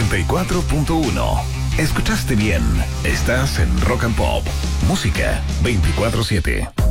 94.1. Escuchaste bien. Estás en Rock and Pop. Música 24/7.